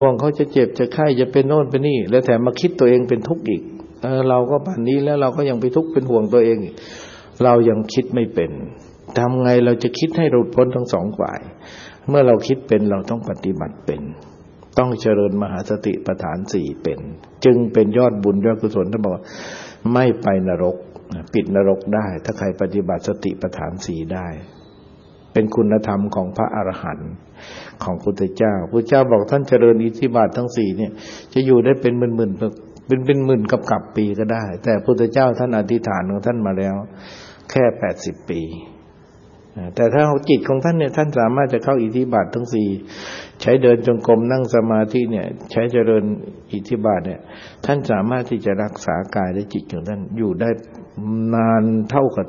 ห่วงเขาจะเจ็บจะไข้จะเป็นโน่นเป็นนี่แล้วแถมมาคิดตัวเองเป็นทุกข์อีกเราก็ป่านนี้แล้วเราก็ยังไปทุกข์เป็นห่วงตัวเองอีกเรายังคิดไม่เป็นทำไงเราจะคิดให้หลุดพ้นทั้งสองฝ่ายเมื่อเราคิดเป็นเราต้องปฏิบัติเป็นต้องเจริญมหาสติปัฏฐานสี่เป็นจึงเป็นยอดบุญยอดกุศลท่านบอกไม่ไปนรกปิดนรกได้ถ้าใครปฏิบัติสติปัฏฐานสี่ได้เป็นคุณธรรมของพระอรหันต์ของพุทธเจ้าพุทธเจ้าบอกท่านเจริญอิทธิบาททั้งสี่เนี่ยจะอยู่ได้เป็นหมื่นเป็นหมื่นกับปีก็ได้แต่พุทธเจ้าท่านอธิษฐานของท่านมาแล้วแค่80 ปีแต่ถ้าจิตของท่านเนี่ยท่านสามารถจะเข้าอิทธิบาททั้งสี่ใช้เดินจงกรมนั่งสมาธิเนี่ยใช้เจริญอิทธิบาทเนี่ยท่านสามารถที่จะรักษากายและจิตของท่านอยู่ได้นานเท่ากับ